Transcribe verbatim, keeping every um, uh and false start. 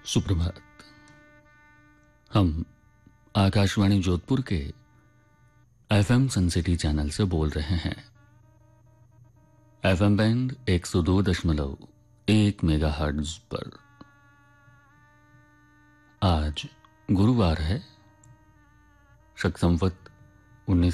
सुप्रभात। हम आकाशवाणी जोधपुर के एफएम सनसिटी चैनल से बोल रहे हैं। एफएम बैंड एक सौ दो दशमलव एक मेगाहर्ट्ज पर। आज गुरुवार है, शक संवत उन्नीस